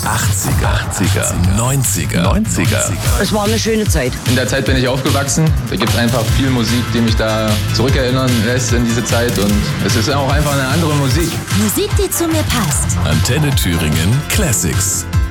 80er, 90er. Es war eine schöne Zeit. In der Zeit bin ich aufgewachsen. Da gibt es einfach viel Musik, die mich da zurückerinnern lässt in diese Zeit. Und es ist auch einfach eine andere Musik. Musik, die zu mir passt. Antenne Thüringen Classics.